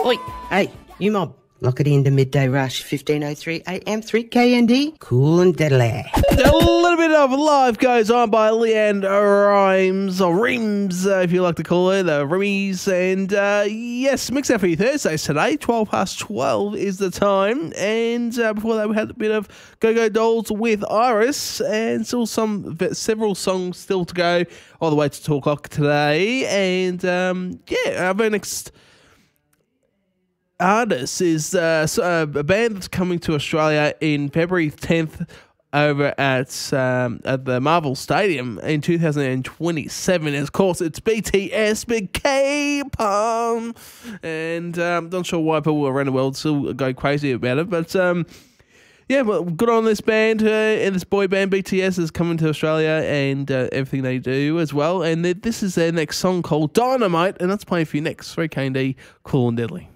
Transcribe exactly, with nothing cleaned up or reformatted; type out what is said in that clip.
Oi, hey, you mob. Lock it into Midday Rush, fifteen oh three A M, three K N D, cool and deadly. A little bit of Life Goes On by Leanne Rhymes, or Rims, uh, if you like to call it, uh, Rimmies. And uh, yes, Mix Out for you Thursdays today, twelve past twelve is the time. And uh, before that, we had a bit of Go Go Dolls with Iris, and still some several songs still to go all the way to two o'clock today. And um, yeah, our next artist is uh, a band that's coming to Australia in February tenth over at um, at the Marvel Stadium in two thousand twenty-seven. Of course, it's B T S, Big K-Pop, and um, not sure why people around the world still go crazy about it, but um, yeah, well, good on this band, uh, and this boy band B T S is coming to Australia, and uh, everything they do as well. And this is their next song called Dynamite, and that's playing for you next. three K N D, Cool and Deadly.